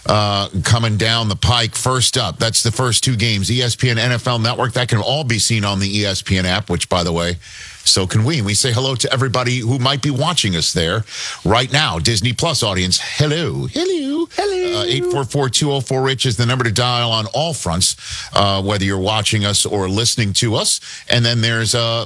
coming down the pike. First up, that's the first two games. ESPN NFL Network, that can all be seen on the ESPN app, which, by the way, so can we. And we say hello to everybody who might be watching us there right now. Disney Plus audience, hello. 844-204-RICH is the number to dial on all fronts, whether you're watching us or listening to us. And then there's a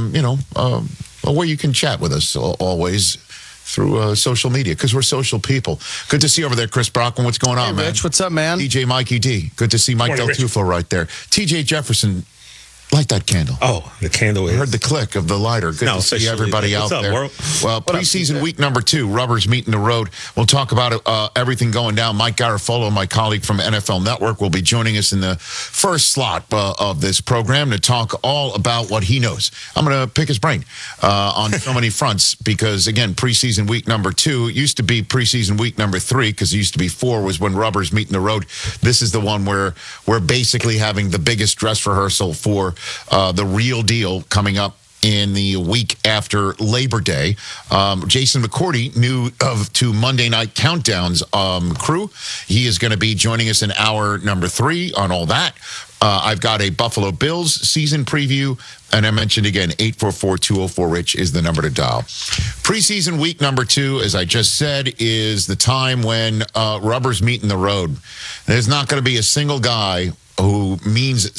way you can chat with us always through social media, because we're social people. Good to see you over there, Chris Brockman. What's going on, man? Rich, what's up, man? DJ Mikey D. Good to see Mike Del Tufo right there. TJ Jefferson. Light that candle. Oh, the candle is. I heard the click of the lighter. Good to see everybody out there. World? Well, preseason week number 2, rubbers meeting the road. We'll talk about everything going down. Mike Garafolo, my colleague from NFL Network, will be joining us in the first slot of this program to talk all about what he knows. I'm going to pick his brain on so many fronts because, again, preseason week number 2 used to be preseason week number 3 because it used to be 4 was when rubbers meeting the road. This is the one where we're basically having the biggest dress rehearsal for the real deal coming up in the week after Labor Day. Jason McCourty, new to Monday Night Countdown's crew. He is going to be joining us in hour number 3 on all that. I've got a Buffalo Bills season preview. And I mentioned again, 844-204-RICH is the number to dial. Preseason week number 2, as I just said, is the time when rubbers meet in the road. There's not going to be a single guy who means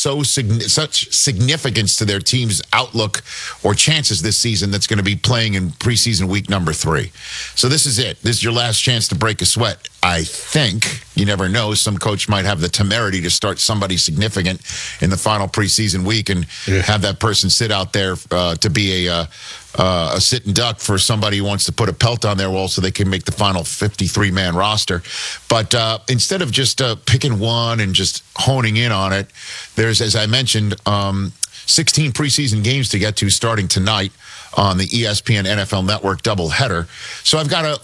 such significance to their team's outlook or chances this season that's going to be playing in preseason week number 3. So this is it. This is your last chance to break a sweat. I think, you never know, some coach might have the temerity to start somebody significant in the final preseason week and have that person sit out there to be a sitting duck for somebody who wants to put a pelt on their wall so they can make the final 53-man roster. But instead of just picking one and just honing in on it, there's, as I mentioned, 16 preseason games to get to starting tonight on the ESPN NFL Network doubleheader. So I've got a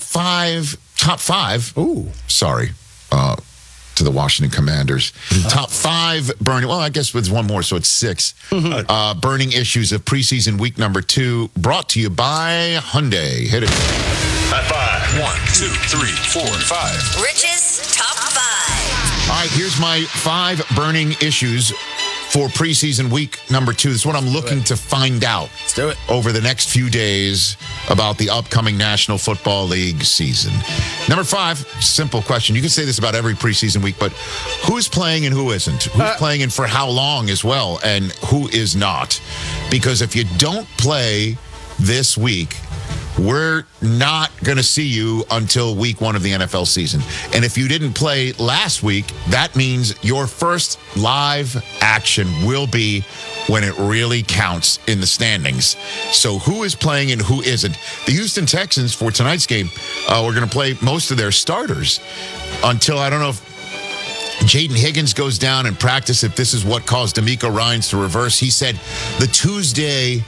top five. Sorry. To the Washington Commanders. Top 5 burning, well, I guess there's one more, so it's 6. Burning issues of preseason week number 2, brought to you by Hyundai. Hit it. At 5. 1, 2, 3, 4, 5. Rich's Top 5. All right, here's my 5 burning issues for preseason week number 2. This is what I'm looking to find out. Let's do it. Over the next few days about the upcoming National Football League season. Number 5, simple question. You can say this about every preseason week, but who's playing and who isn't? Who's playing and for how long as well, and who is not? Because if you don't play this week, we're not going to see you until week 1 of the NFL season. And if you didn't play last week, that means your first live action will be when it really counts in the standings. So who is playing and who isn't? The Houston Texans, for tonight's game, we're going to play most of their starters until, I don't know if Jaden Higgins goes down in practice, if this is what caused DeMeco Ryans to reverse. He said the Tuesday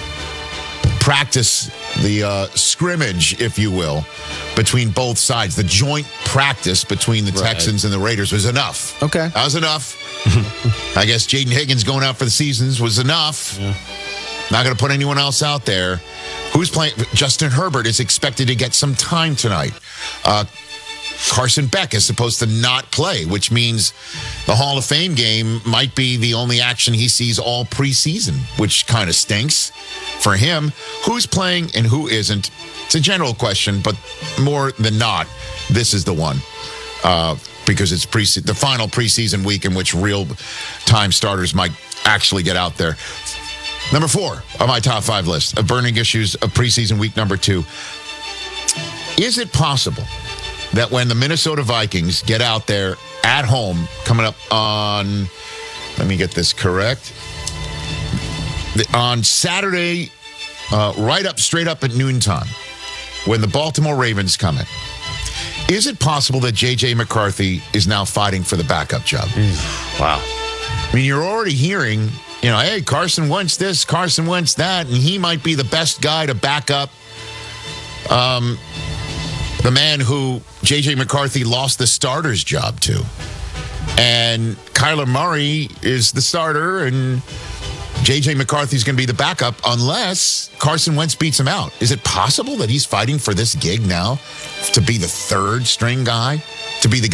practice, the scrimmage, if you will, between both sides, the joint practice between the Texans and the Raiders was enough. Okay. That was enough. I guess Jaden Higgins going out for the seasons was enough. Yeah. Not going to put anyone else out there. Who's playing? Justin Herbert is expected to get some time tonight. Carson Beck is supposed to not play, which means the Hall of Fame game might be the only action he sees all preseason, which kind of stinks for him. Who's playing and who isn't? It's a general question, but more than not, this is the one. Because it's the final preseason week in which real-time starters might actually get out there. Number 4 on my top 5 list of burning issues of preseason week number 2. Is it possible that when the Minnesota Vikings get out there at home, coming up on, let me get this correct, on Saturday, straight up at noontime, when the Baltimore Ravens come in, is it possible that J.J. McCarthy is now fighting for the backup job? Wow. I mean, you're already hearing, hey, Carson Wentz this, Carson Wentz that, and he might be the best guy to back up the man who J.J. McCarthy lost the starter's job to. And Kyler Murray is the starter, and J.J. McCarthy's going to be the backup unless Carson Wentz beats him out. Is it possible that he's fighting for this gig now to be the third string guy, to be the